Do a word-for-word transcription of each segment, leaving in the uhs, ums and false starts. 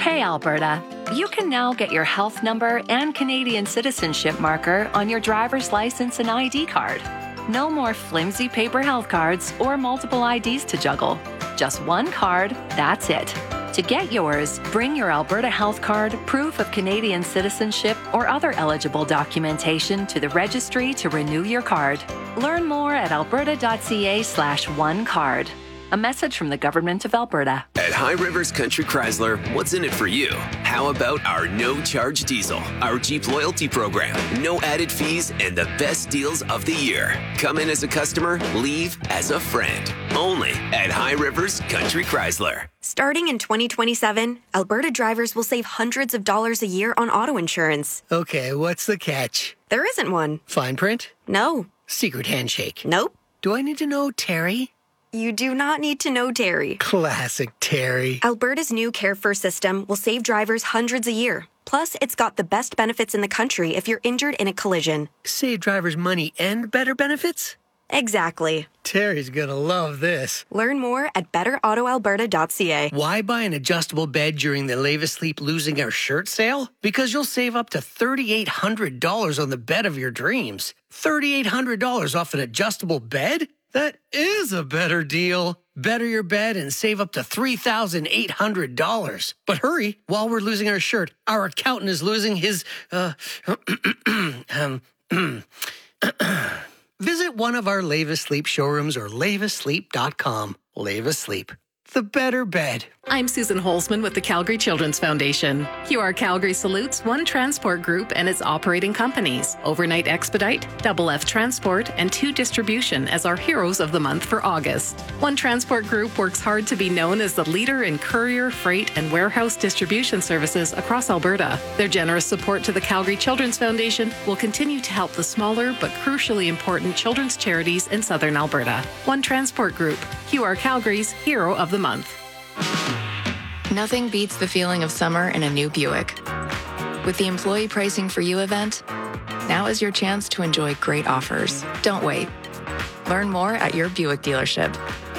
Hey, Alberta. You can now get your health number and Canadian citizenship marker on your driver's license and I D card. No more flimsy paper health cards or multiple I Ds to juggle. Just one card, that's it. To get yours, bring your Alberta Health Card, proof of Canadian citizenship, or other eligible documentation to the registry to renew your card. Learn more at alberta.ca slash one card. A message from the Government of Alberta. At High Rivers Country Chrysler, what's in it for you? How about our no-charge diesel, our Jeep loyalty program, no added fees, and the best deals of the year? Come in as a customer, leave as a friend. Only at High Rivers Country Chrysler. Starting in twenty twenty-seven, Alberta drivers will save hundreds of dollars a year on auto insurance. Okay, what's the catch? There isn't one. Fine print? No. Secret handshake? Nope. Do I need to know Terry? You do not need to know Terry. Classic Terry. Alberta's new Care First system will save drivers hundreds a year. Plus, it's got the best benefits in the country if you're injured in a collision. Save drivers money and better benefits? Exactly. Terry's gonna love this. Learn more at better auto alberta dot c a. Why buy an adjustable bed during the Lave Asleep Losing Our Shirt sale? Because you'll save up to three thousand eight hundred dollars on the bed of your dreams. three thousand eight hundred dollars off an adjustable bed? That is a better deal. Better your bed and save up to three thousand eight hundred dollars. But hurry, while we're losing our shirt, our accountant is losing his, uh, um, visit one of our Lave Asleep showrooms or lave asleep dot com. Lave Asleep, the better bed. I'm Susan Holzman with the Calgary Children's Foundation. Q R Calgary salutes One Transport Group and its operating companies, Overnight Expedite, Double F Transport, and Two Distribution as our heroes of the month for August. One Transport Group works hard to be known as the leader in courier, freight, and warehouse distribution services across Alberta. Their generous support to the Calgary Children's Foundation will continue to help the smaller but crucially important children's charities in southern Alberta. One Transport Group, Q R Calgary's Hero of the Month. Nothing beats the feeling of summer in a new Buick. With the Employee Pricing for You event, now is your chance to enjoy great offers. Don't wait. Learn more at your Buick dealership.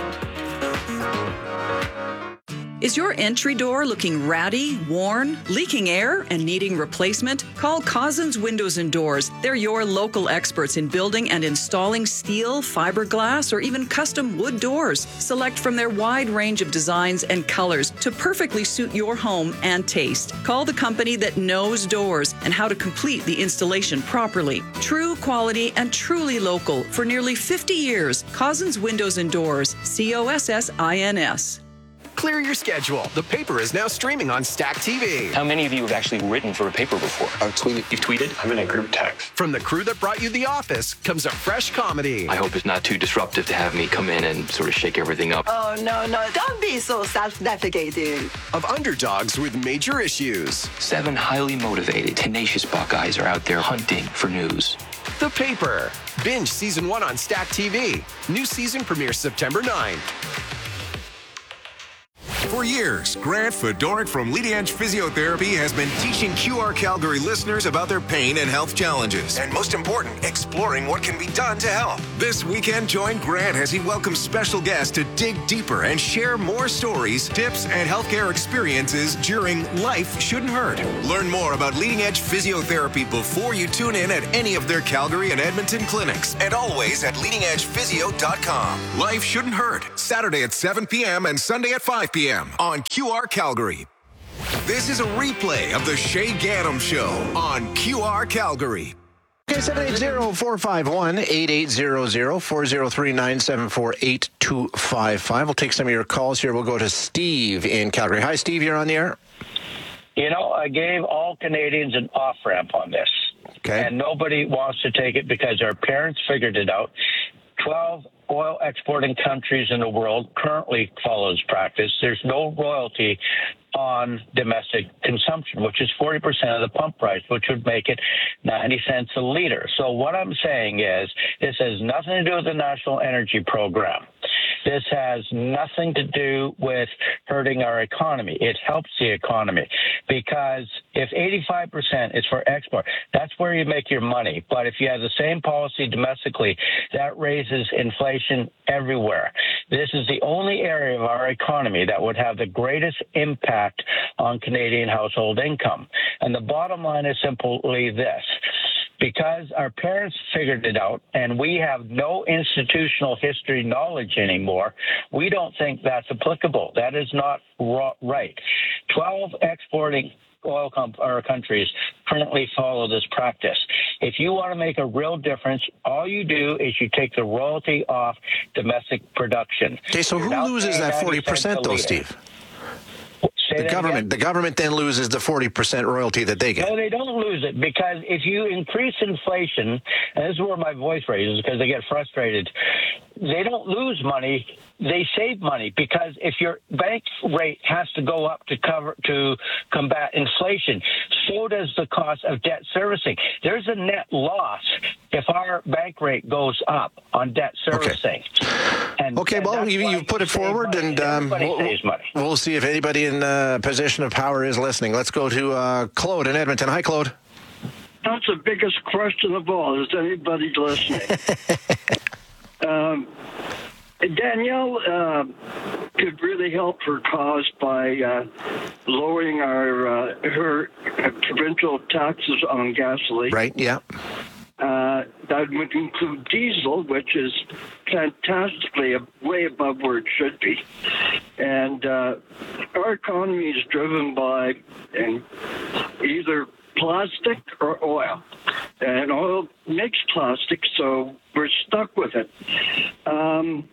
Is your entry door looking ratty, worn, leaking air, and needing replacement? Call Cozzens Windows and Doors. They're your local experts in building and installing steel, fiberglass, or even custom wood doors. Select from their wide range of designs and colors to perfectly suit your home and taste. Call the company that knows doors and how to complete the installation properly. True quality and truly local for nearly fifty years. Cozzens Windows and Doors. C O S S I N S. Clear your schedule. The Paper is now streaming on Stack T V. How many of you have actually written for a paper before? I've tweeted. You've tweeted? I'm in a group text. From the crew that brought you The Office comes a fresh comedy. I hope it's not too disruptive to have me come in and sort of shake everything up. Oh, no, no. Don't be so self-deprecating. Of underdogs with major issues. Seven highly motivated, tenacious Buckeyes are out there hunting for news. The Paper. Binge season one on Stack T V. New season premieres September ninth. For years, Grant Fedoruk from Leading Edge Physiotherapy has been teaching Q R Calgary listeners about their pain and health challenges. And most important, exploring what can be done to help. This weekend, join Grant as he welcomes special guests to dig deeper and share more stories, tips, and healthcare experiences during Life Shouldn't Hurt. Learn more about Leading Edge Physiotherapy before you tune in at any of their Calgary and Edmonton clinics. And always at leading edge physio dot com. Life Shouldn't Hurt, Saturday at seven p.m. and Sunday at five p.m. on Q R Calgary. This is a replay of the Shay Gaddam Show on Q R Calgary. Okay, seven eight zero, four five one, eight eight zero zero, four zero three, nine seven four, eight two five five. We'll take some of your calls here. We'll go to Steve in Calgary. Hi, Steve. You're on the air. You know, I gave all Canadians an off-ramp on this. Okay. And nobody wants to take it because our parents figured it out. twelve oil exporting countries in the world currently follows practice. There's no royalty on domestic consumption, which is forty percent of the pump price, which would make it ninety cents a liter. So what I'm saying is this has nothing to do with the National Energy Program. This has nothing to do with hurting our economy. It helps the economy because If eighty-five percent is for export, that's where you make your money. But if you have the same policy domestically, that raises inflation everywhere. This is the only area of our economy that would have the greatest impact on Canadian household income. And the bottom line is simply this. Because our parents figured it out and we have no institutional history knowledge anymore, we don't think that's applicable. That is not right. twelve exporting oil com- or countries currently follow this practice. If you want to make a real difference, all you do is you take the royalty off domestic production. Okay, so who loses that forty percent though, Steve? The government, again? the government then loses the forty percent royalty that they get. No, they don't lose it, because if you increase inflation, and this is where my voice raises because they get frustrated, they don't lose money, they save money, because if your bank rate has to go up to cover to combat inflation, so does the cost of debt servicing. There's a net loss if our bank rate goes up on debt servicing. Okay, and, okay and well, you, you've put it forward, money. and um, we'll, we'll, money. we'll see if anybody in a position of power is listening. Let's go to uh, Claude in Edmonton. Hi, Claude. That's the biggest question of all. Is anybody listening? um, Danielle uh, could really help her cause by uh, lowering our uh, her uh, provincial taxes on gasoline. Right, yeah. Uh, that would include diesel, which is fantastically way above where it should be. And uh, our economy is driven by and either plastic or oil. And oil makes plastic, so we're stuck with it. Um,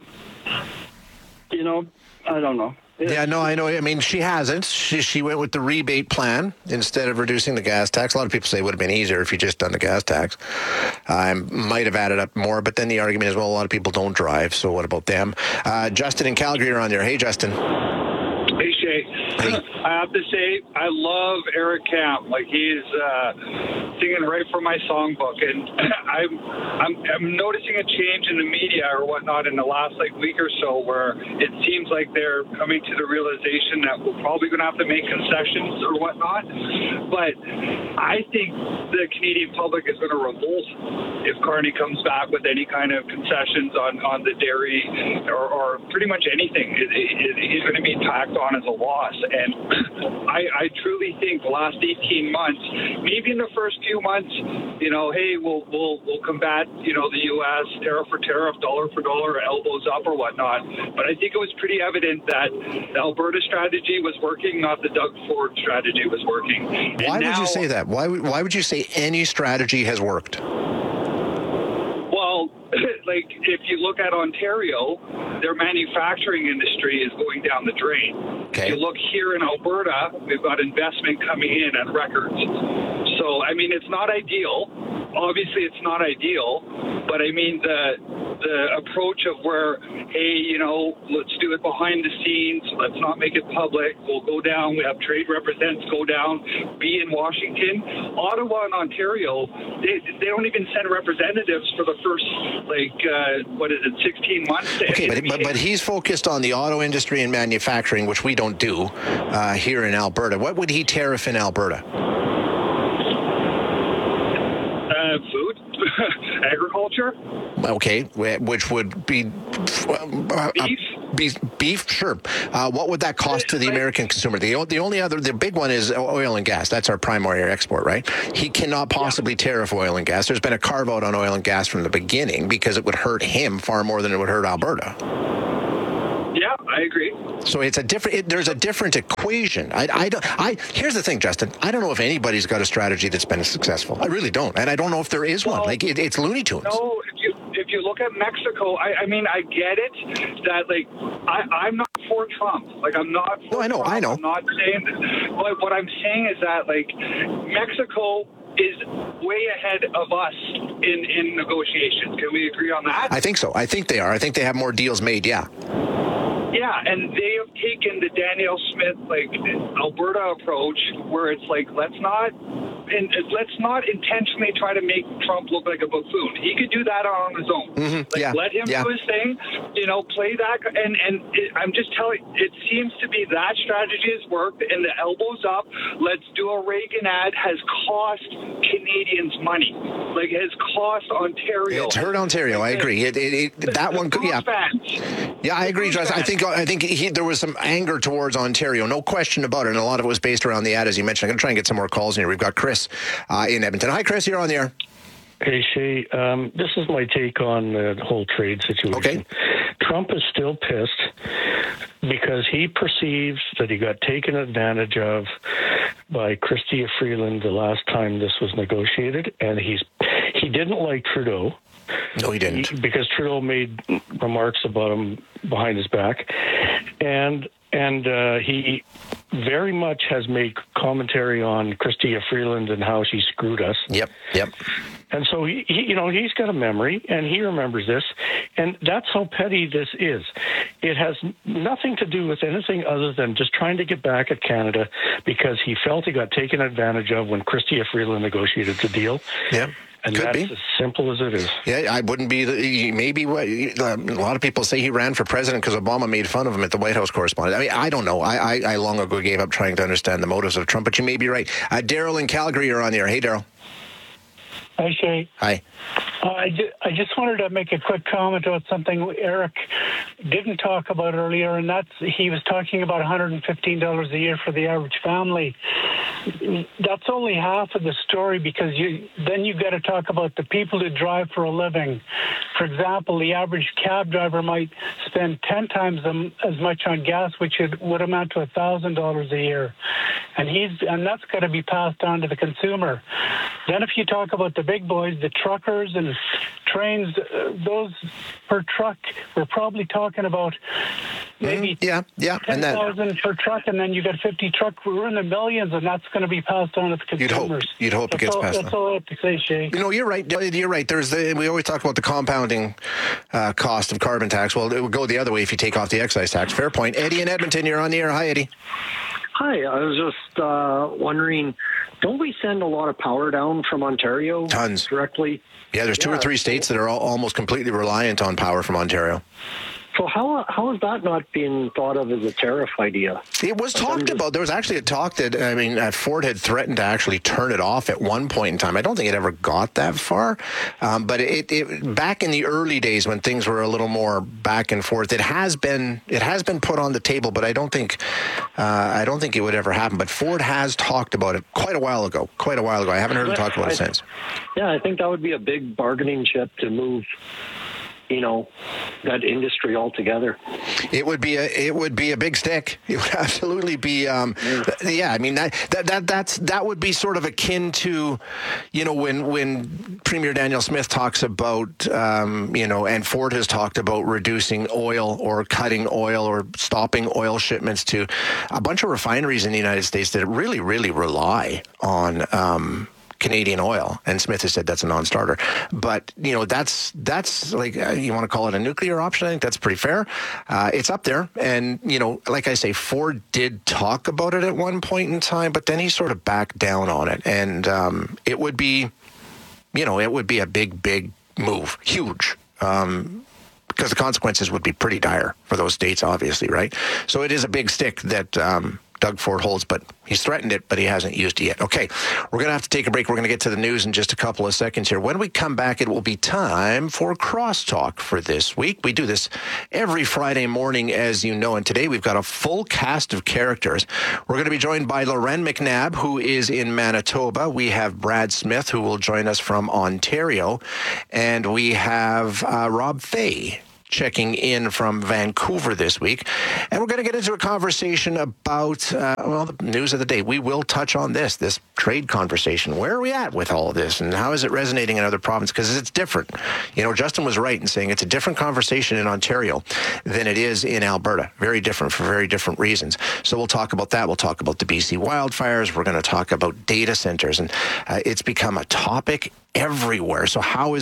you know, I don't know. Yeah, no, I know. I mean, she hasn't. She she went with the rebate plan instead of reducing the gas tax. A lot of people say it would have been easier if you just done the gas tax. I um, might have added up more, but then the argument is, well, a lot of people don't drive, so what about them? Uh, Justin in Calgary, you're on there. Hey, Justin. Hey, Shay. Hey. I have to say, I love Eric Camp. Like, he's uh, singing right from my songbook. And I'm, I'm I'm noticing a change in the media or whatnot in the last, like, week or so, where it seems like they're coming to the realization that we're probably going to have to make concessions or whatnot. But I think the Canadian public is going to revolt if Carney comes back with any kind of concessions on, on the dairy or, or pretty much anything. It, it, he's going to be tacked on as a loss. And I, I truly think the last eighteen months, maybe in the first few months, you know, hey, we'll we'll we'll combat, you know, the U S tariff for tariff, dollar for dollar, elbows up or whatnot. But I think it was pretty evident that the Alberta strategy was working, not the Doug Ford strategy was working. And why now, would you say that? Why why would you say any strategy has worked? Well, like, if you look at Ontario, their manufacturing industry is going down the drain. Okay. If you look here in Alberta, we've got investment coming in at records. So, I mean, it's not ideal. Obviously, it's not ideal. But, I mean, the the approach of where, hey, you know, let's do it behind the scenes. Let's not make it public. We'll go down. We have trade representatives go down, be in Washington. Ottawa and Ontario, they, they don't even send representatives for the first, like, uh, what is it, sixteen months? Okay, but, but but he's focused on the auto industry and manufacturing, which we don't do uh, here in Alberta. What would he tariff in Alberta? Uh, food, agriculture. Okay, which would be uh, beef. Beef, beef, sure. Uh, what would that cost to the American consumer? The the only other, the big one is oil and gas. That's our primary export, right? He cannot possibly yeah. tariff oil and gas. There's been a carve out on oil and gas from the beginning because it would hurt him far more than it would hurt Alberta. Yeah, I agree. So it's a different. It, there's a different equation. I, I don't. I here's the thing, Justin. I don't know if anybody's got a strategy that's been successful. I really don't, and I don't know if there is well, one. Like it, it's Looney Tunes. No, if you if you look at Mexico, I, I mean, I get it that like I, I'm not for Trump. Like I'm not. For no, I know. Trump. I know. I'm not saying that. But what I'm saying is that like Mexico is way ahead of us in in negotiations. Can we agree on that? I think so. I think they are. I think they have more deals made. Yeah. Yeah, and they have taken the Danielle Smith, like, Alberta approach, where it's like, let's not, and let's not intentionally try to make Trump look like a buffoon. He could do that on his own. Mm-hmm. Like, yeah. let him yeah. do his thing, you know, play that. And, and it, I'm just telling, it seems to be that strategy has worked, and the elbows up, let's do a Reagan ad has cost Canadians money. Like, it has cost Ontario. It's hurt Ontario. I agree. It, it, it, that one, yeah. Yeah, I agree, Josh. I think I think he, there was some anger towards Ontario, no question about it, and a lot of it was based around the ad, as you mentioned. I'm going to try and get some more calls in here. We've got Chris uh, in Edmonton. Hi, Chris. You're on the air. Hey, Shay. Um, this is my take on the whole trade situation. Okay. Trump is still pissed because he perceives that he got taken advantage of by Chrystia Freeland the last time this was negotiated, and he's he didn't like Trudeau. No, he didn't. He, because Trudeau made remarks about him behind his back. And and uh, he very much has made commentary on Chrystia Freeland and how she screwed us. Yep, yep. And so, he, he, you know, he's got a memory, and he remembers this, and that's how petty this is. It has nothing to do with anything other than just trying to get back at Canada because he felt he got taken advantage of when Chrystia Freeland negotiated the deal. Yep. And Could that's be. as simple as it is. Yeah, I wouldn't be. The, maybe what, a lot of people say he ran for president because Obama made fun of him at the White House correspondent. I mean, I don't know. I, I, I long ago gave up trying to understand the motives of Trump, but you may be right. Uh, Daryl in Calgary, you're on the air. Hey, Daryl. Hi, Shay. Hi. Uh, I, ju- I just wanted to make a quick comment about something Eric didn't talk about earlier, and that's he was talking about one hundred fifteen dollars a year for the average family. That's only half of the story because you then you've got to talk about the people who drive for a living. For example, the average cab driver might spend ten times as much on gas, which would, would amount to one thousand dollars a year. And he's and that's got to be passed on to the consumer. Then if you talk about the big boys, the truckers and trains, uh, those per truck, we're probably talking about maybe mm, yeah, yeah, ten thousand per truck, and then you got fifty truck. We're in the millions, and that's going to be passed on to the consumers. You'd hope. You'd hope that's it gets all, passed That's on. all I have to say, Shay. You know, you're right. You're right. There's the, we always talk about the compounding uh, cost of carbon tax. Well, it would go the other way if you take off the excise tax. Fair point. Eddie in Edmonton, you're on the air. Hi, Eddie. Hi, I was just uh, wondering, don't we send a lot of power down from Ontario? Tons. Directly? Yeah, there's two yeah, or three states that are all, almost completely reliant on power from Ontario. So how how is that not being thought of as a tariff idea? It was talked about. There was actually a talk that, I mean, uh, Ford had threatened to actually turn it off at one point in time. I don't think it ever got that far. Um, but it, it back in the early days when things were a little more back and forth, it has been it has been put on the table. But I don't think uh, I don't think it would ever happen. But Ford has talked about it quite a while ago. Quite a while ago. I haven't heard him talk about I, it since. Yeah, I think that would be a big bargaining chip to move, you know, that industry altogether. It would be a it would be a big stick. It would absolutely be. Um, yeah. yeah, I mean that, that that that's that would be sort of akin to, you know, when when Premier Danielle Smith talks about, um, you know, and Ford has talked about reducing oil or cutting oil or stopping oil shipments to a bunch of refineries in the United States that really really rely on. Um, Canadian oil, and Smith has said that's a non-starter. But you know, that's that's like uh, you want to call it a nuclear option. I think that's pretty fair. Uh, it's up there, and you know, like I say, Ford did talk about it at one point in time, but then he sort of backed down on it, and um, it would be, you know, it would be a big, big move, huge. Um, because the consequences would be pretty dire for those states, obviously, right? So it is a big stick that um, Doug Ford holds, but he's threatened it, but he hasn't used it yet. Okay, we're going to have to take a break. We're going to get to the news in just a couple of seconds here. When we come back, it will be time for Crosstalk for this week. We do this every Friday morning, as you know, and today we've got a full cast of characters. We're going to be joined by Loren McNabb, who is in Manitoba. We have Brad Smith, who will join us from Ontario, and we have uh, Rob Fay checking in from Vancouver this week. And we're going to get into a conversation about, uh, well, the news of the day. We will touch on this, this trade conversation. Where are we at with all of this, and how is it resonating in other provinces? Because it's different. You know, Justin was right in saying it's a different conversation in Ontario than it is in Alberta. Very different for very different reasons. So we'll talk about that. We'll talk about the B C wildfires. We're going to talk about data centers. And uh, it's become a topic everywhere. So how is it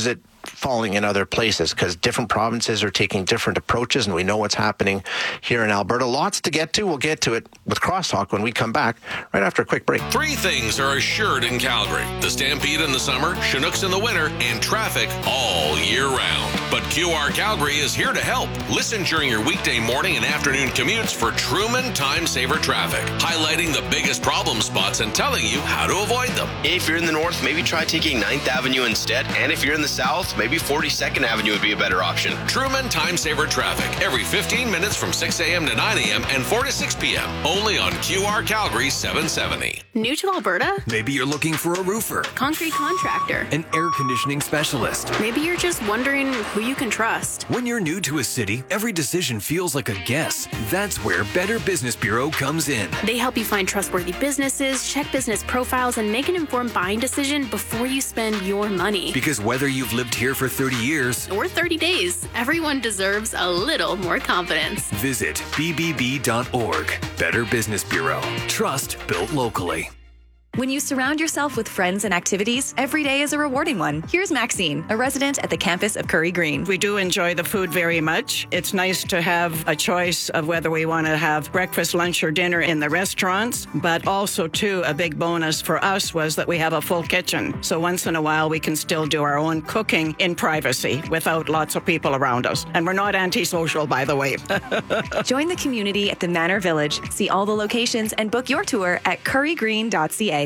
falling in other places because different provinces are taking different approaches, and we know what's happening here in Alberta. Lots to get to. We'll get to it with Crosstalk when we come back right after a quick break. Three things are assured in Calgary: the Stampede in the summer, Chinooks in the winter, and traffic all year round. But Q R Calgary is here to help. Listen during your weekday morning and afternoon commutes for Truman Time Saver Traffic, highlighting the biggest problem spots and telling you how to avoid them. If you're in the north, maybe try taking ninth Avenue instead. And if you're in the south, maybe forty-second Avenue would be a better option. Truman Time Saver Traffic, every fifteen minutes from six a.m. to nine a.m. and four to six p.m. Only on Q R Calgary seven seventy. New to Alberta? Maybe you're looking for a roofer, Concrete contractor, an air conditioning specialist. Maybe you're just wondering who you can trust. When you're new to a city, every decision feels like a guess. That's where Better Business Bureau comes in. They help you find trustworthy businesses, check business profiles, and make an informed buying decision before you spend your money. Because whether you've lived here for thirty years or thirty days, everyone deserves a little more confidence. Visit b b b dot org. Better Business Bureau. Trust built locally. When you surround yourself with friends and activities, every day is a rewarding one. Here's Maxine, a resident at the campus of Curry Green. We do enjoy the food very much. It's nice to have a choice of whether we want to have breakfast, lunch, or dinner in the restaurants, but also, too, a big bonus for us was that we have a full kitchen. So once in a while, we can still do our own cooking in privacy without lots of people around us. And we're not antisocial, by the way. Join the community at the Manor Village. See all the locations and book your tour at curry green dot c a.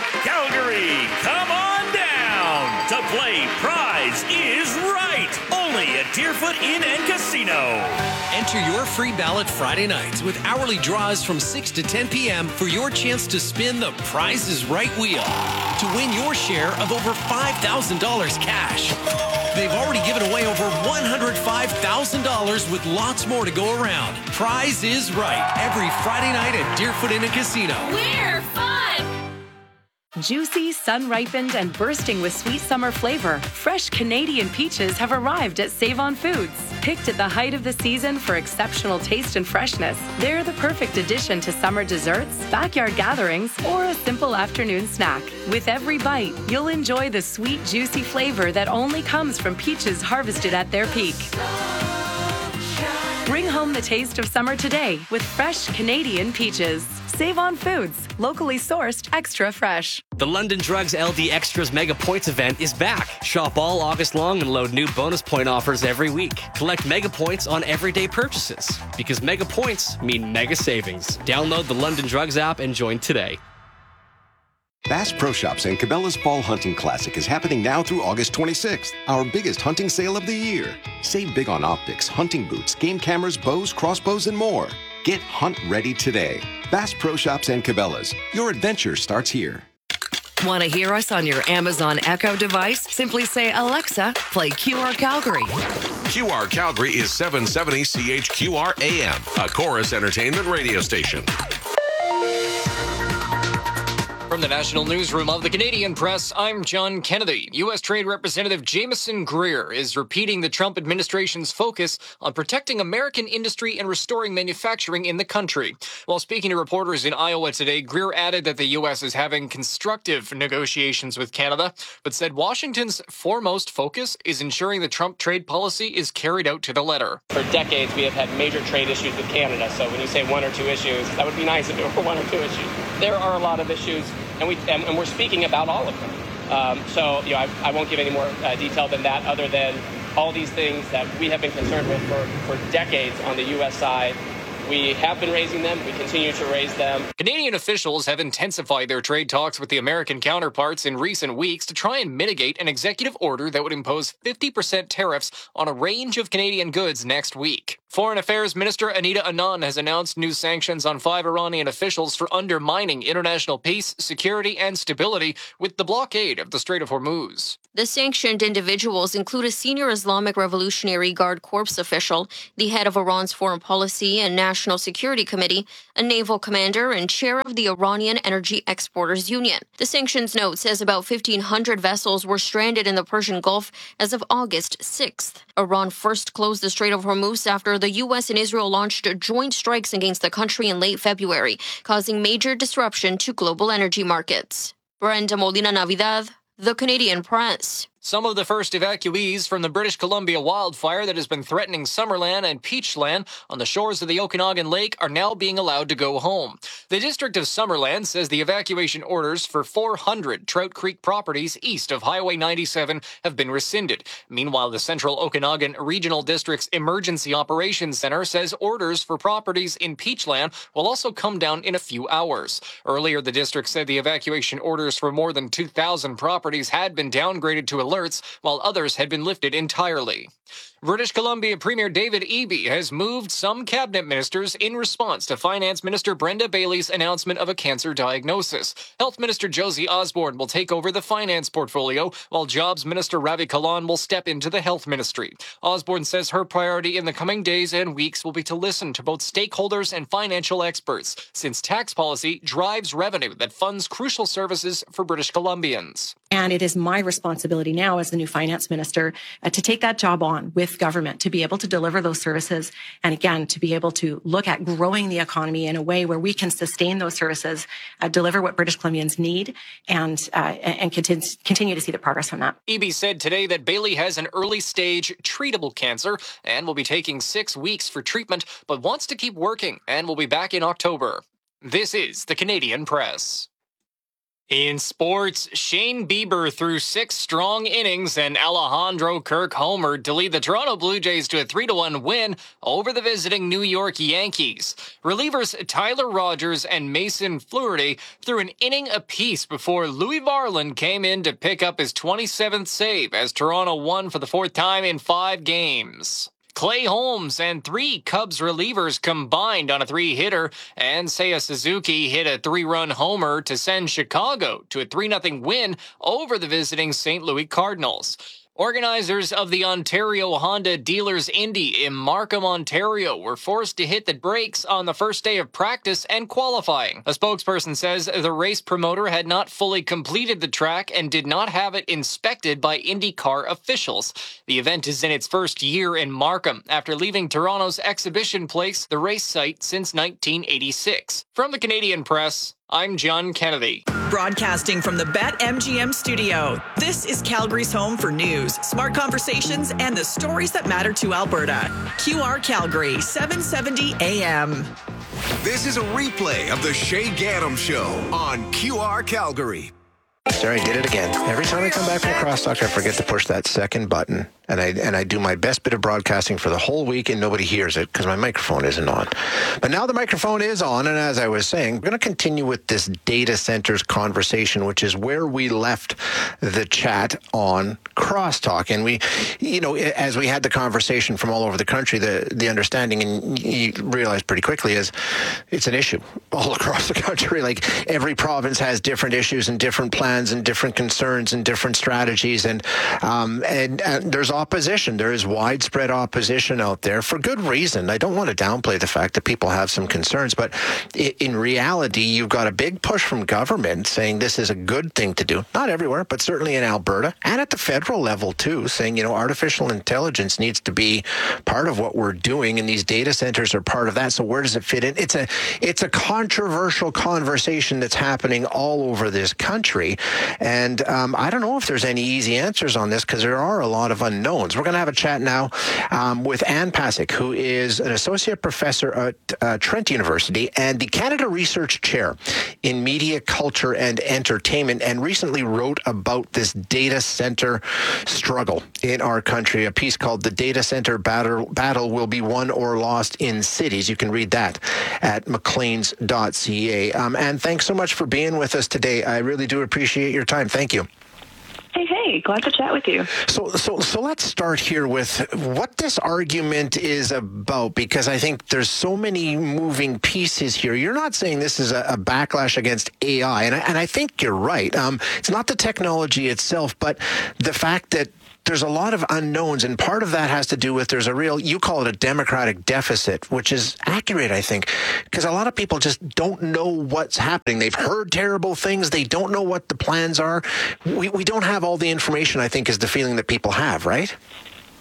Calgary, come on down to play Prize is Right, only at Deerfoot Inn and Casino. Enter your free ballot Friday nights with hourly draws from six to ten p.m. for your chance to spin the Prize is Right wheel to win your share of over five thousand dollars cash. They've already given away over one hundred five thousand dollars with lots more to go around. Prize is Right, every Friday night at Deerfoot Inn and Casino. We're fun! Juicy, sun-ripened, and bursting with sweet summer flavor, fresh Canadian peaches have arrived at Save-On Foods. Picked at the height of the season for exceptional taste and freshness, they're the perfect addition to summer desserts, backyard gatherings, or a simple afternoon snack. With every bite, you'll enjoy the sweet, juicy flavor that only comes from peaches harvested at their peak. Bring home the taste of summer today with fresh Canadian peaches. Save on Foods, locally sourced, extra fresh. The London Drugs L D Extras Mega Points event is back. Shop all August long and load new bonus point offers every week. Collect Mega Points on everyday purchases because Mega Points mean mega savings. Download the London Drugs app and join today. Bass Pro Shops and Cabela's Fall Hunting Classic is happening now through August twenty-sixth, our biggest hunting sale of the year. Save big on optics, hunting boots, game cameras, bows, crossbows, and more. Get hunt ready today. Bass Pro Shops and Cabela's. Your adventure starts here. Want to hear us on your Amazon Echo device? Simply say, Alexa, play Q R Calgary. Q R Calgary is seven seventy C H Q R A M, a Chorus Entertainment radio station. From the National Newsroom of the Canadian Press, I'm John Kennedy. U S Trade Representative Jameson Greer is repeating the Trump administration's focus on protecting American industry and restoring manufacturing in the country. While speaking to reporters in Iowa today, Greer added that the U S is having constructive negotiations with Canada, but said Washington's foremost focus is ensuring the Trump trade policy is carried out to the letter. For decades, we have had major trade issues with Canada, so when you say one or two issues, that would be nice if it were one or two issues. There are a lot of issues. And, we, and, and we're speaking about all of them. Um, so, you know, I, I won't give any more uh, detail than that, other than all these things that we have been concerned with for, for decades on the U S side. We have been raising them. We continue to raise them. Canadian officials have intensified their trade talks with the American counterparts in recent weeks to try and mitigate an executive order that would impose fifty percent tariffs on a range of Canadian goods next week. Foreign Affairs Minister Anita Anand has announced new sanctions on five Iranian officials for undermining international peace, security, and stability with the blockade of the Strait of Hormuz. The sanctioned individuals include a senior Islamic Revolutionary Guard Corps official, the head of Iran's Foreign Policy and National Security Committee, a naval commander, and chair of the Iranian Energy Exporters Union. The sanctions note says about fifteen hundred vessels were stranded in the Persian Gulf as of August sixth. Iran first closed the Strait of Hormuz after the U S and Israel launched joint strikes against the country in late February, causing major disruption to global energy markets. Brenda Molina Navidad, The Canadian Press. Some of the first evacuees from the British Columbia wildfire that has been threatening Summerland and Peachland on the shores of the Okanagan Lake are now being allowed to go home. The District of Summerland says the evacuation orders for four hundred Trout Creek properties east of Highway ninety-seven have been rescinded. Meanwhile, the Central Okanagan Regional District's Emergency Operations Center says orders for properties in Peachland will also come down in a few hours. Earlier, the district said the evacuation orders for more than two thousand properties had been downgraded to a alerts, while others had been lifted entirely. British Columbia Premier David Eby has moved some cabinet ministers in response to Finance Minister Brenda Bailey's announcement of a cancer diagnosis. Health Minister Josie Osborne will take over the finance portfolio, while Jobs Minister Ravi Kalan will step into the health ministry. Osborne says her priority in the coming days and weeks will be to listen to both stakeholders and financial experts, since tax policy drives revenue that funds crucial services for British Columbians. And it is my responsibility now as the new finance minister uh, to take that job on with government, to be able to deliver those services. And again, to be able to look at growing the economy in a way where we can sustain those services, uh, deliver what British Columbians need, and uh, and continue, continue to see the progress from that. Eby said today that Bailey has an early stage treatable cancer and will be taking six weeks for treatment, but wants to keep working and will be back in October. This is the Canadian Press. In sports, Shane Bieber threw six strong innings and Alejandro Kirk homered to lead the Toronto Blue Jays to a three to one win over the visiting New York Yankees. Relievers Tyler Rogers and Mason Flaherty threw an inning apiece before Louis Varland came in to pick up his twenty-seventh save as Toronto won for the fourth time in five games. Clay Holmes and three Cubs relievers combined on a three-hitter, and Seiya Suzuki hit a three-run homer to send Chicago to a three nothing win over the visiting Saint Louis Cardinals. Organizers of the Ontario Honda Dealers Indy in Markham, Ontario were forced to hit the brakes on the first day of practice and qualifying. A spokesperson says the race promoter had not fully completed the track and did not have it inspected by IndyCar officials. The event is in its first year in Markham after leaving Toronto's exhibition place, the race site, since nineteen eighty-six. From the Canadian Press, I'm John Kennedy. Broadcasting from the BetMGM studio, this is Calgary's home for news, smart conversations, and the stories that matter to Alberta. Q R Calgary, seven seventy A M. This is a replay of the Shay Gaddam Show on Q R Calgary. Sorry, I did it again. Every time I come back from crosstalk, I forget to push that second button. And I and I do my best bit of broadcasting for the whole week, and nobody hears it because my microphone isn't on. But now the microphone is on, and as I was saying, we're going to continue with this data centers conversation, which is where we left the chat on crosstalk. And we, you know, as we had the conversation from all over the country, the the understanding, and you realize pretty quickly, is it's an issue all across the country. Like every province has different issues and different plans and different concerns and different strategies, and um, and, and there's opposition. There is widespread opposition out there for good reason. I don't want to downplay the fact that people have some concerns, but in reality, you've got a big push from government saying this is a good thing to do. Not everywhere, but certainly in Alberta and at the federal level too, saying, you know, artificial intelligence needs to be part of what we're doing, and these data centers are part of that. So where does it fit in? It's a it's a controversial conversation that's happening all over this country, and um, I don't know if there's any easy answers on this because there are a lot of unknowns. We're going to have a chat now um, with Ann Pasek, who is an associate professor at uh, Trent University and the Canada Research Chair in Media, Culture, and Entertainment, and recently wrote about this data center struggle in our country, a piece called "The Data Center Battle, Battle Will Be Won or Lost in Cities." You can read that at macleans dot c a. Um, and thanks so much for being with us today. I really do appreciate your time. Thank you. Hey, hey, glad to chat with you. So, so, so let's start here with what this argument is about, because I think there's so many moving pieces here. You're not saying this is a, a backlash against A I, and I, and I think you're right. Um, it's not the technology itself, but the fact that there's a lot of unknowns, and part of that has to do with there's a real, you call it a democratic deficit, which is accurate, I think, because a lot of people just don't know what's happening. They've heard terrible things. They don't know what the plans are. We we don't have all the information, I think, is the feeling that people have, right?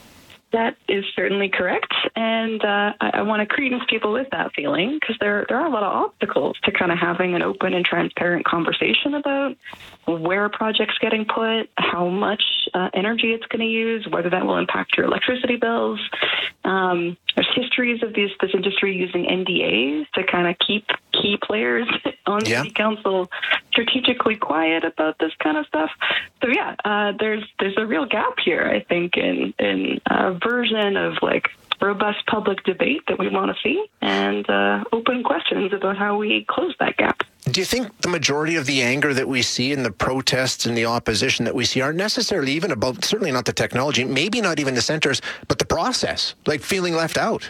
That is certainly correct, and uh, I, I want to credence people with that feeling because there there are a lot of obstacles to kind of having an open and transparent conversation about where a project's getting put, how much uh, energy it's going to use, whether that will impact your electricity bills. Um, there's histories of these, this industry using N D As to kind of keep key players on yeah. city council strategically quiet about this kind of stuff. So yeah, uh, there's there's a real gap here, I think, in in a version of like robust public debate that we want to see, and uh, open questions about how we close that gap. Do you think the majority of the anger that we see in the protests and the opposition that we see aren't necessarily even about, certainly not the technology, maybe not even the centers, but the process, like feeling left out?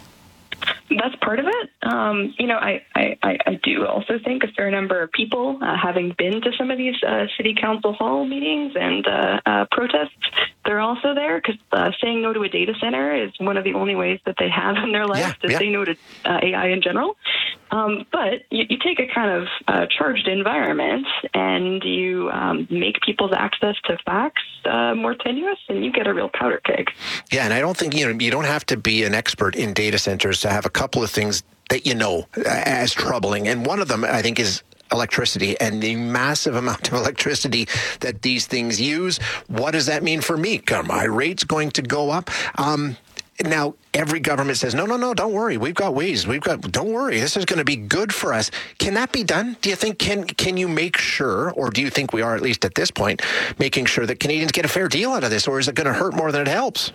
That's part of it. Um, you know, I, I, I do also think a fair number of people, uh, having been to some of these uh, city council hall meetings and uh, uh, protests, they're also there because uh, saying no to a data center is one of the only ways that they have in their life yeah, to yeah. say no to uh, A I in general. Um, but you, you take a kind of uh, charged environment and you um, make people's access to facts uh, more tenuous, and you get a real powder keg. Yeah, and I don't think, you know, you don't have to be an expert in data centers to have a couple of things that you know as troubling. And one of them, I think, is electricity and the massive amount of electricity that these things use. What does that mean for me? Are my rates going to go up? Um, now, every government says, no, no, no, don't worry. We've got ways. We've got, don't worry. This is going to be good for us. Can that be done? Do you think, can can you make sure, or do you think we are, at least at this point, making sure that Canadians get a fair deal out of this, or is it going to hurt more than it helps?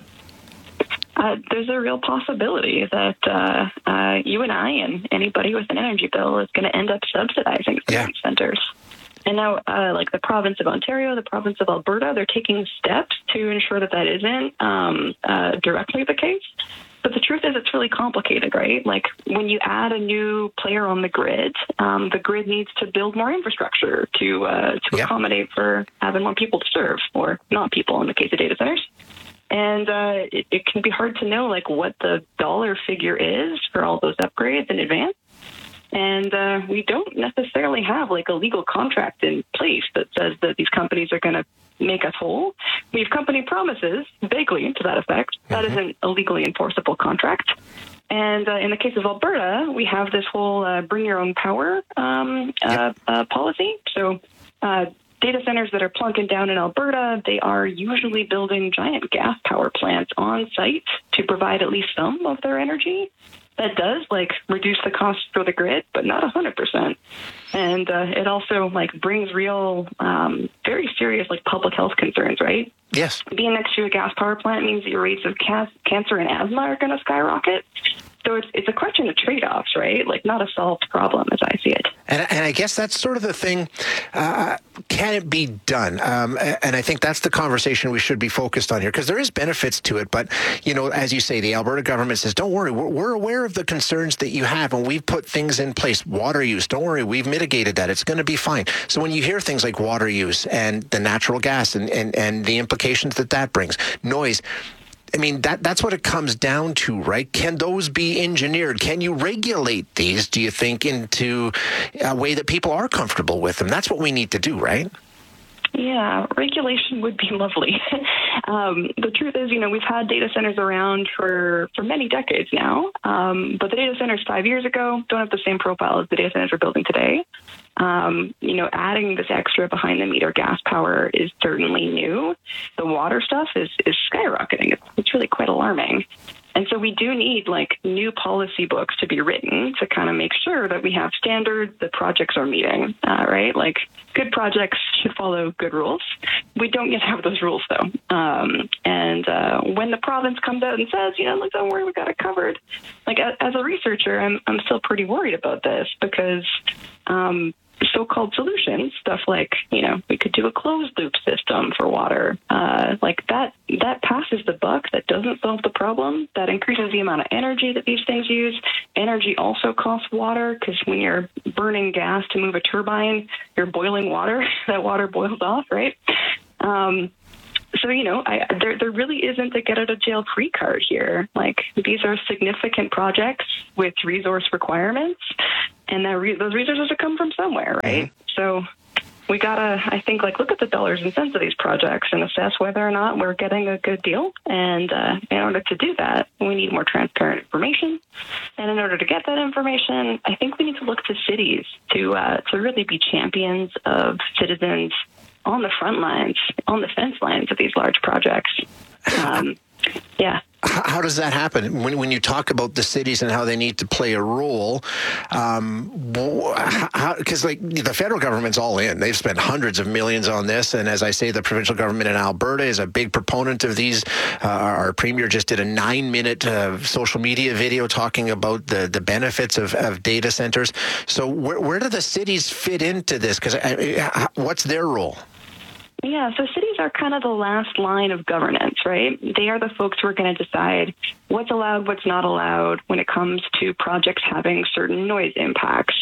Uh, there's a real possibility that uh, uh, you and I and anybody with an energy bill is going to end up subsidizing some yeah. centers. And now, uh, like the province of Ontario, the province of Alberta, they're taking steps to ensure that that isn't um, uh, directly the case. But the truth is, it's really complicated, right? Like when you add a new player on the grid, um, the grid needs to build more infrastructure to uh, to yeah. accommodate for having more people to serve, or not people in the case of data centers. And uh, it, it can be hard to know like what the dollar figure is for all those upgrades in advance. And uh, we don't necessarily have like a legal contract in place that says that these companies are going to make us whole. We have company promises, vaguely to that effect. That mm-hmm. isn't a legally enforceable contract. And uh, in the case of Alberta, we have this whole uh, bring your own power um, uh, uh, policy. So uh, data centers that are plunking down in Alberta, they are usually building giant gas power plants on site to provide at least some of their energy. That does like reduce the cost for the grid, but not one hundred percent. And uh, it also like brings real, um, very serious like public health concerns, right? Yes. Being next to a gas power plant means that your rates of ca- cancer and asthma are going to skyrocket. So it's it's a question of trade-offs, right? Like not a solved problem as I see it. And, and I guess that's sort of the thing. Uh, can it be done? Um, and I think that's the conversation we should be focused on here, because there is benefits to it. But, you know, as you say, the Alberta government says, don't worry, we're, we're aware of the concerns that you have, and we've put things in place. Water use, don't worry, we've mitigated that. It's going to be fine. So when you hear things like water use and the natural gas and, and, and the implications that that brings, noise, I mean, that that's what it comes down to, right? Can those be engineered? Can you regulate these, do you think, into a way that people are comfortable with them? That's what we need to do, right? Yeah, regulation would be lovely. um, the truth is, you know, we've had data centers around for, for many decades now, um, but the data centers five years ago don't have the same profile as the data centers we're building today. Um, you know, adding this extra behind-the-meter gas power is certainly new. The water stuff is, is skyrocketing. It's, it's really quite alarming. And so we do need like new policy books to be written to kind of make sure that we have standards that projects are meeting, uh, right? Like good projects should follow good rules. We don't yet have those rules though. Um, and uh, when the province comes out and says, you know, like, don't worry, we got it covered. Like as a researcher, I'm, I'm still pretty worried about this because um, so-called solutions, stuff like, you know, we could do a closed loop system for water. Uh, like that, that passes the buck. That doesn't solve the problem. That increases the amount of energy that these things use. Energy also costs water because when you're burning gas to move a turbine, you're boiling water. That water boils off, right? Um, So, you know, I, there there really isn't a get-out-of-jail-free card here. Like, these are significant projects with resource requirements, and that re- those resources have come from somewhere, right? Mm-hmm. So we gotta, I think, like look at the dollars and cents of these projects and assess whether or not we're getting a good deal. And uh, in order to do that, we need more transparent information. And in order to get that information, I think we need to look to cities to uh, to really be champions of citizens on the front lines, on the fence lines of these large projects. Um, yeah. How does that happen? When when you talk about the cities and how they need to play a role, um, because like the federal government's all in. They've spent hundreds of millions on this. And as I say, the provincial government in Alberta is a big proponent of these. Uh, our premier just did a nine-minute uh, social media video talking about the, the benefits of, of data centers. So where, where do the cities fit into this? Because what's their role? Yeah, so cities are kind of the last line of governance, right? They are the folks who are going to decide what's allowed, what's not allowed when it comes to projects having certain noise impacts,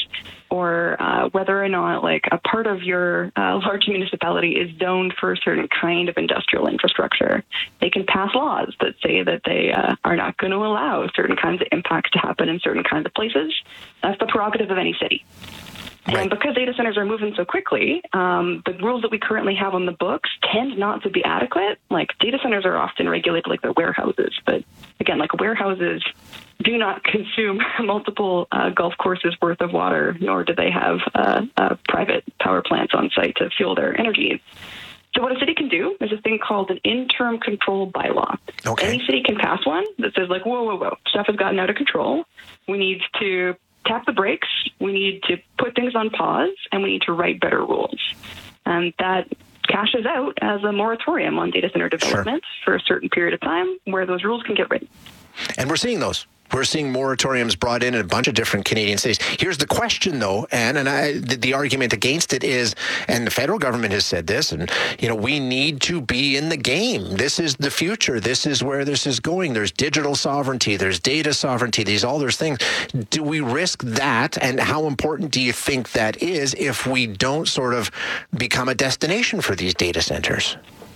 or uh, whether or not like a part of your uh, large municipality is zoned for a certain kind of industrial infrastructure. They can pass laws that say that they uh, are not going to allow certain kinds of impacts to happen in certain kinds of places. That's the prerogative of any city. Right. And because data centers are moving so quickly, um, the rules that we currently have on the books tend not to be adequate. Like data centers are often regulated like the warehouses, but again, like warehouses do not consume multiple uh, golf courses worth of water, nor do they have uh, uh, private power plants on site to fuel their energy needs. So what a city can do is a thing called an interim control bylaw. Okay. Any city can pass one that says like, whoa, whoa, whoa, stuff has gotten out of control. We need to tap the brakes, we need to put things on pause, and we need to write better rules. And that cashes out as a moratorium on data center development sure. for a certain period of time where those rules can get written. And we're seeing those. We're seeing moratoriums brought in in a bunch of different Canadian cities. Here's the question, though, Anne, and I, the, the argument against it is, and the federal government has said this, and, you know, we need to be in the game. This is the future. This is where this is going. There's digital sovereignty. There's data sovereignty. These all those things. Do we risk that, and how important do you think that is if we don't sort of become a destination for these data centers?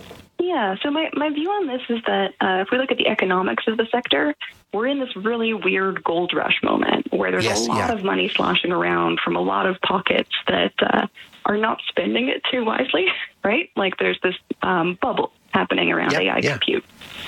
Yeah, so my, my view on this is that uh, if we look at the economics of the sector, we're in this really weird gold rush moment where there's yes, a lot yeah. of money sloshing around from a lot of pockets that uh, are not spending it too wisely, right? Like there's this um, bubble happening around yep, A I yeah. compute.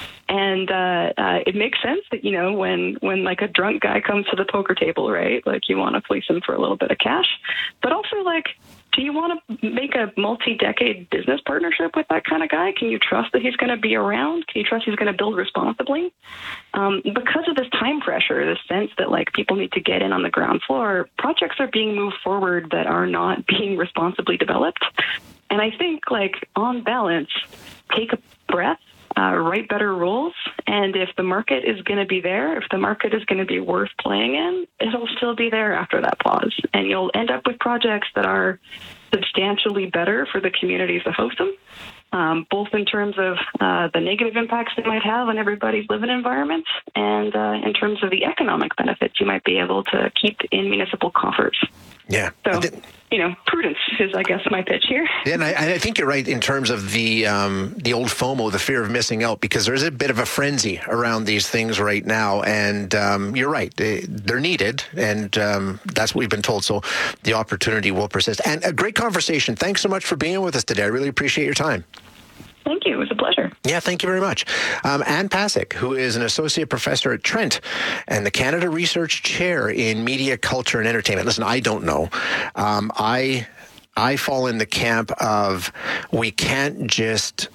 And uh, uh, it makes sense that, you know, when, when like a drunk guy comes to the poker table, right, like you want to fleece him for a little bit of cash. But also, like, do you want to make a multi-decade business partnership with that kind of guy? Can you trust that he's going to be around? Can you trust he's going to build responsibly? Um, because of this time pressure, this sense that like people need to get in on the ground floor, projects are being moved forward that are not being responsibly developed. And I think, like, on balance, take a breath. Uh, write better rules, and if the market is going to be there, if the market is going to be worth playing in, it'll still be there after that pause, and you'll end up with projects that are substantially better for the communities that host them, um, both in terms of uh, the negative impacts they might have on everybody's living environment, and uh, in terms of the economic benefits you might be able to keep in municipal coffers. Yeah. So, you know, prudence is, I guess, my pitch here. Yeah, and I, I think you're right in terms of the um, the old FOMO, the fear of missing out, because there's a bit of a frenzy around these things right now. And um, you're right, they, they're needed, and um, that's what we've been told. So the opportunity will persist. And a great conversation. Thanks so much for being with us today. I really appreciate your time. Thank you. It was a pleasure. Yeah, thank you very much. Um, Anne Pasek, who is an associate professor at Trent and the Canada Research Chair in Media, Culture, and Entertainment. Listen, I don't know. Um, I I fall in the camp of we can't just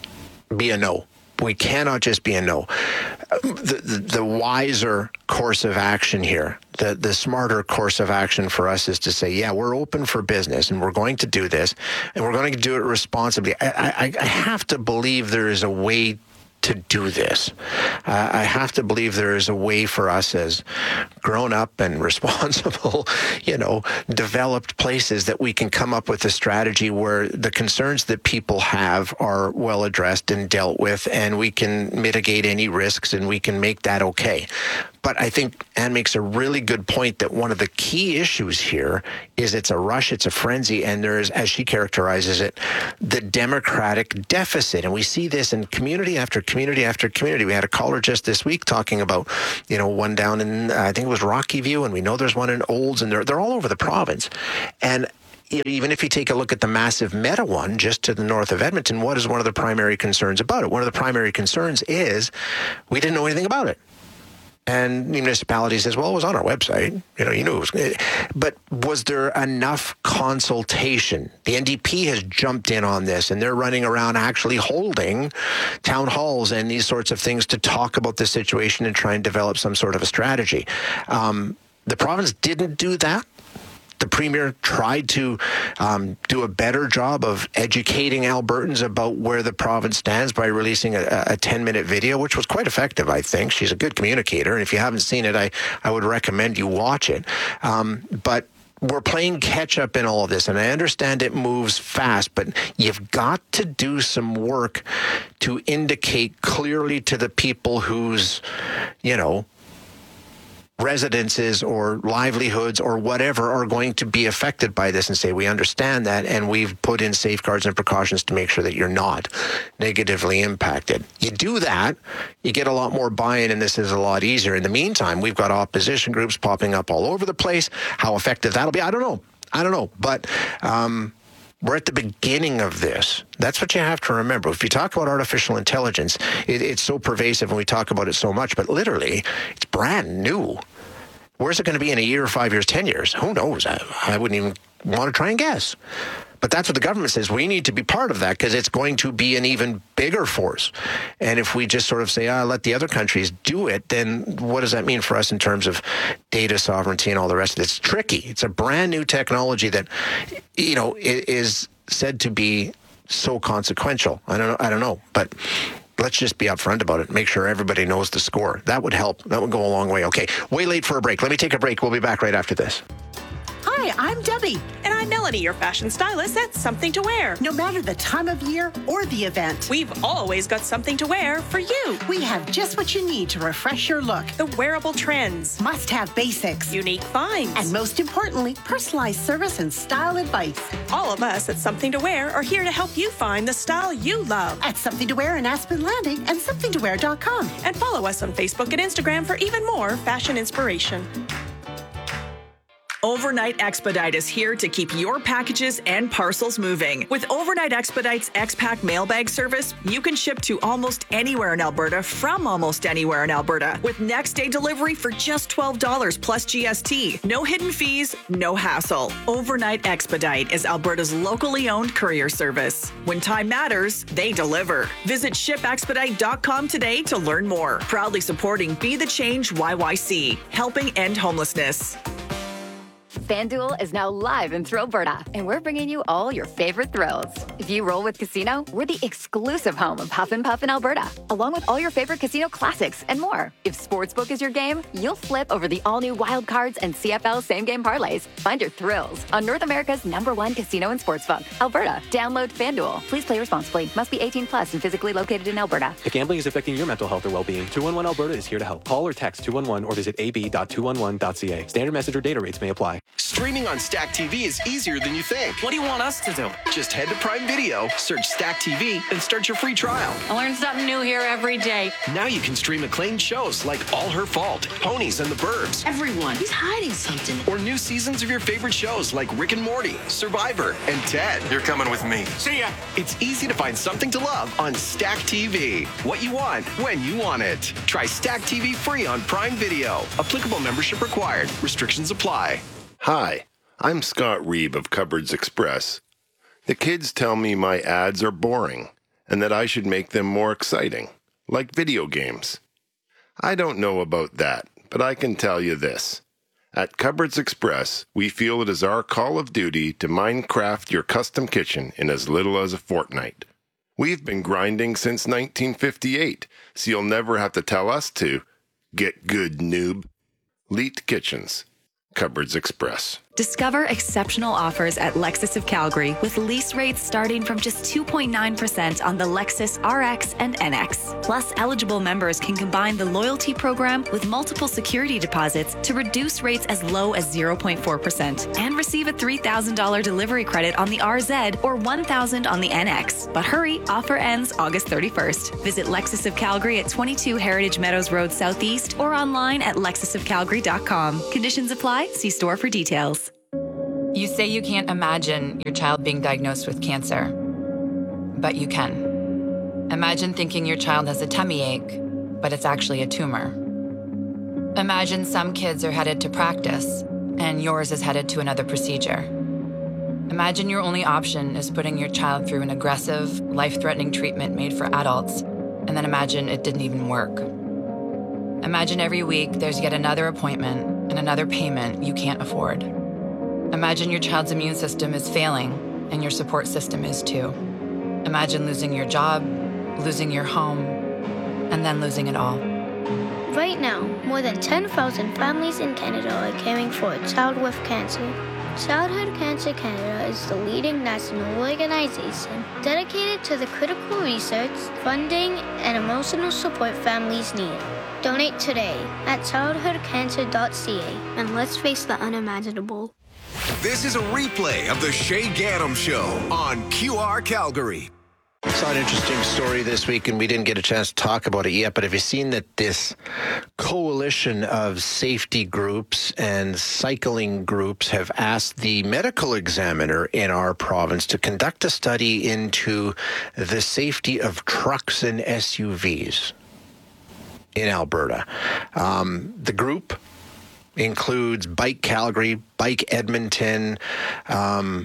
be a no. We cannot just be a no. The, the, the wiser course of action here, the, the smarter course of action for us is to say, yeah, we're open for business and we're going to do this and we're going to do it responsibly. I, I, I have to believe there is a way to do this. Uh, I have to believe there is a way for us as grown up and responsible, you know, developed places that we can come up with a strategy where the concerns that people have are well addressed and dealt with, and we can mitigate any risks and we can make that okay. But I think Anne makes a really good point that one of the key issues here is it's a rush, it's a frenzy, and there is, as she characterizes it, the democratic deficit. And we see this in community after community after community. We had a caller just this week talking about, you know, one down in, I think it was Rocky View, and we know there's one in Olds, and they're, they're all over the province. And even if you take a look at the massive Meta one just to the north of Edmonton, what is one of the primary concerns about it? One of the primary concerns is we didn't know anything about it. And the municipality says, well, it was on our website. You know, you knew it was. But was there enough consultation? The N D P has jumped in on this, and they're running around actually holding town halls and these sorts of things to talk about the situation and try and develop some sort of a strategy. Um, the province didn't do that. The Premier tried to um, do a better job of educating Albertans about where the province stands by releasing a ten-minute video, which was quite effective, I think. She's a good communicator, and if you haven't seen it, I, I would recommend you watch it. Um, but we're playing catch-up in all of this, and I understand it moves fast, but you've got to do some work to indicate clearly to the people whose, you know, residences or livelihoods or whatever are going to be affected by this, and say, we understand that, and we've put in safeguards and precautions to make sure that you're not negatively impacted. You do that, you get a lot more buy-in, and this is a lot easier. In the meantime, we've got opposition groups popping up all over the place. How effective that'll be, I don't know. I don't know. But um, we're at the beginning of this. That's what you have to remember. If you talk about artificial intelligence, it, it's so pervasive and we talk about it so much, but literally, it's brand new. Where's it going to be in a year, five years, ten years? Who knows? I, I wouldn't even want to try and guess. But that's what the government says. We need to be part of that because it's going to be an even bigger force. And if we just sort of say, ah, let the other countries do it, then what does that mean for us in terms of data sovereignty and all the rest of it? It's tricky. It's a brand new technology that, you know, is said to be so consequential. I don't know. I don't know. But let's just be upfront about it. Make sure everybody knows the score. That would help. That would go a long way. Okay, way late for a break. Let me take a break. We'll be back right after this. Hi, I'm Debbie. And I'm Melanie, your fashion stylist at Something to Wear. No matter the time of year or the event, we've always got something to wear for you. We have just what you need to refresh your look. The wearable trends, must-have basics, unique finds, and most importantly, personalized service and style advice. All of us at Something to Wear are here to help you find the style you love. At Something to Wear in Aspen Landing and something to wear dot com. And follow us on Facebook and Instagram for even more fashion inspiration. Overnight Expedite is here to keep your packages and parcels moving. With Overnight Expedite's X-Pack mailbag service, you can ship to almost anywhere in Alberta from almost anywhere in Alberta with next day delivery for just twelve dollars plus G S T. No hidden fees, no hassle. Overnight Expedite is Alberta's locally owned courier service. When time matters, they deliver. Visit ship expedite dot com today to learn more. Proudly supporting Be the Change Y Y C, helping end homelessness. FanDuel is now live in Thrillberta, and we're bringing you all your favorite thrills. If you roll with Casino, we're the exclusive home of Huff and Puff in Alberta, along with all your favorite casino classics and more. If Sportsbook is your game, you'll flip over the all-new Wild Cards and C F L same-game parlays. Find your thrills on North America's number one casino and sportsbook, Alberta. Download FanDuel. Please play responsibly. Must be eighteen plus and physically located in Alberta. If gambling is affecting your mental health or well-being, two one one Alberta is here to help. Call or text two one one or visit a b dot two one one dot c a. Standard message or data rates may apply. Streaming on Stack T V is easier than you think. What do you want us to do? Just head to Prime Video, search Stack T V, and start your free trial. I learn something new here every day. Now you can stream acclaimed shows like All Her Fault, Ponies and the Burbs. Everyone, he's hiding something. Or new seasons of your favorite shows like Rick and Morty, Survivor, and Ted. You're coming with me. See ya. It's easy to find something to love on Stack T V. What you want, when you want it. Try Stack T V free on Prime Video. Applicable membership required. Restrictions apply. Hi, I'm Scott Reeb of Cupboards Express. The kids tell me my ads are boring and that I should make them more exciting, like video games. I don't know about that, but I can tell you this. At Cupboards Express, we feel it is our call of duty to Minecraft your custom kitchen in as little as a fortnight. We've been grinding since nineteen fifty-eight, so you'll never have to tell us to. Get good, noob. Leet Kitchens. Cupboards Express. Discover exceptional offers at Lexus of Calgary with lease rates starting from just two point nine percent on the Lexus R X and N X. Plus, eligible members can combine the loyalty program with multiple security deposits to reduce rates as low as zero point four percent and receive a three thousand dollars delivery credit on the R Z or one thousand dollars on the N X. But hurry, offer ends August thirty-first. Visit Lexus of Calgary at twenty-two Heritage Meadows Road Southeast or online at lexus of calgary dot com. Conditions apply. See store for details. You say you can't imagine your child being diagnosed with cancer, but you can. Imagine thinking your child has a tummy ache, but it's actually a tumor. Imagine some kids are headed to practice, and yours is headed to another procedure. Imagine your only option is putting your child through an aggressive, life-threatening treatment made for adults, and then imagine it didn't even work. Imagine every week there's yet another appointment and another payment you can't afford. Imagine your child's immune system is failing, and your support system is too. Imagine losing your job, losing your home, and then losing it all. Right now, more than ten thousand families in Canada are caring for a child with cancer. Childhood Cancer Canada is the leading national organization dedicated to the critical research, funding, and emotional support families need. Donate today at childhood cancer dot c a and let's face the unimaginable. This is a replay of the Shay Gaddam Show on Q R Calgary. Saw an interesting story this week, and we didn't get a chance to talk about it yet, but have you seen that this coalition of safety groups and cycling groups have asked the medical examiner in our province to conduct a study into the safety of trucks and S U Vs in Alberta? Um, the group includes Bike Calgary, Bike Edmonton, um,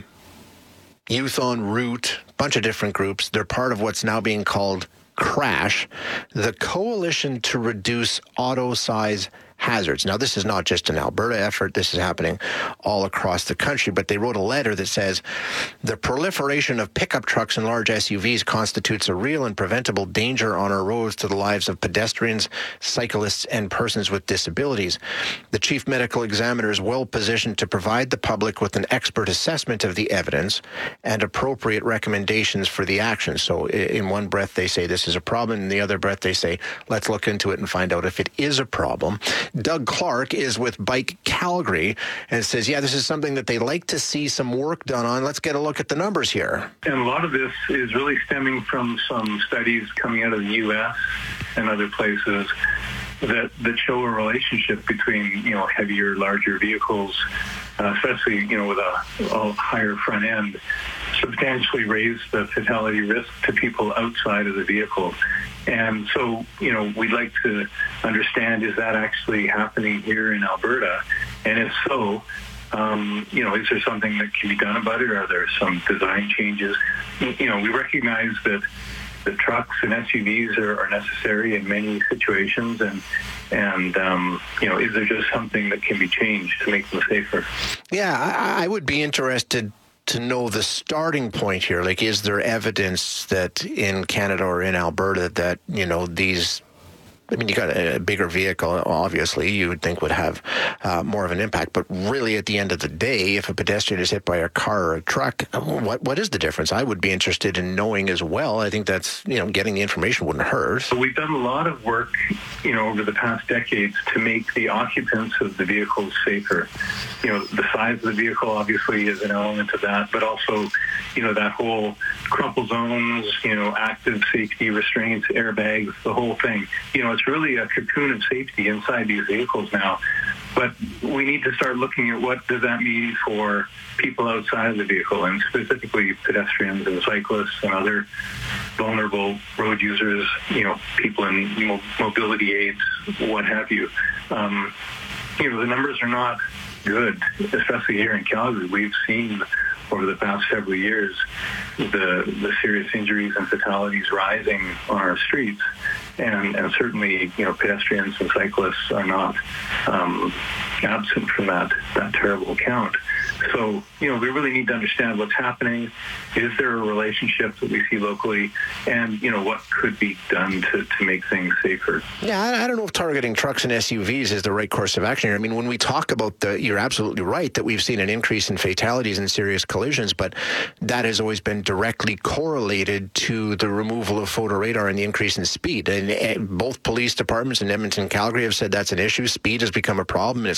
Youth en Route, a bunch of different groups. They're part of what's now being called CRASH, the Coalition to Reduce Auto Size Hazards. Now, this is not just an Alberta effort. This is happening all across the country. But they wrote a letter that says the proliferation of pickup trucks and large S U Vs constitutes a real and preventable danger on our roads to the lives of pedestrians, cyclists, and persons with disabilities. The chief medical examiner is well positioned to provide the public with an expert assessment of the evidence and appropriate recommendations for the action. So in one breath, they say this is a problem. In the other breath, they say, let's look into it and find out if it is a problem. Doug Clark is with Bike Calgary and says, yeah, this is something that they like to see some work done on. Let's get a look at the numbers here. And a lot of this is really stemming from some studies coming out of the U S and other places that, that show a relationship between, you know, heavier, larger vehicles, uh, especially, you know, with a, a higher front end, substantially raise the fatality risk to people outside of the vehicle. And so, you know, we'd like to understand, is that actually happening here in Alberta? And if so, um, you know, is there something that can be done about it? Are there some design changes? You know, we recognize that the trucks and S U Vs are, are necessary in many situations. And, and um, you know, is there just something that can be changed to make them safer? Yeah, I, I would be interested to know the starting point here. Like, is there evidence that in Canada or in Alberta that, you know, these, I mean, you got a bigger vehicle, obviously, you would think would have uh, more of an impact. But really, at the end of the day, if a pedestrian is hit by a car or a truck, what what is the difference? I would be interested in knowing as well. I think that's, you know, getting the information wouldn't hurt. So we've done a lot of work, you know, over the past decades to make the occupants of the vehicles safer. You know, the size of the vehicle obviously is an element of that, but also, you know, that whole crumple zones, you know, active safety restraints, airbags, the whole thing. You know, it's really a cocoon of safety inside these vehicles now. But we need to start looking at what does that mean for people outside of the vehicle, and specifically pedestrians and cyclists and other vulnerable road users, you know, people in mobility aids, what have you. Um, you know, the numbers are not good, especially here in Calgary. We've seen over the past several years the the serious injuries and fatalities rising on our streets, and, and certainly, you know, pedestrians and cyclists are not um, absent from that, that terrible count. So, you know, we really need to understand what's happening. Is there a relationship that we see locally? And, you know, what could be done to, to make things safer? Yeah, I, I don't know if targeting trucks and S U Vs is the right course of action here. I mean, when we talk about the, you're absolutely right that we've seen an increase in fatalities and serious collisions, but that has always been directly correlated to the removal of photo radar and the increase in speed. And, and both police departments in Edmonton and Calgary have said that's an issue. Speed has become a problem, and it's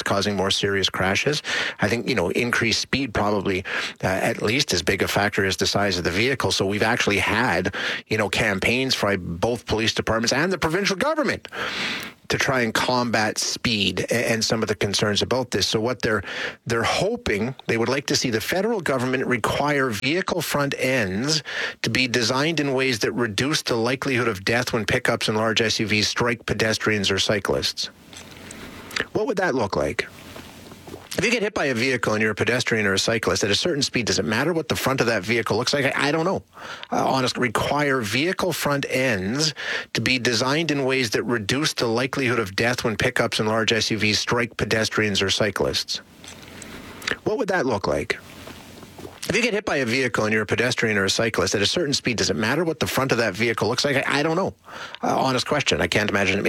causing more serious crashes. I think, you know, increased speed probably uh, at least as big a factor as the size of the vehicle. So we've actually had, you know, campaigns by both police departments and the provincial government to try and combat speed and some of the concerns about this. So what they're they're hoping, they would like to see the federal government require vehicle front ends to be designed in ways that reduce the likelihood of death when pickups and large S U Vs strike pedestrians or cyclists. What would that look like? If you get hit by a vehicle and you're a pedestrian or a cyclist at a certain speed, does it matter what the front of that vehicle looks like? I, I don't know. Uh, honestly, require vehicle front ends to be designed in ways that reduce the likelihood of death when pickups and large S U Vs strike pedestrians or cyclists. What would that look like? If you get hit by a vehicle and you're a pedestrian or a cyclist at a certain speed, does it matter what the front of that vehicle looks like? I, I don't know. Uh, honest question. I can't imagine it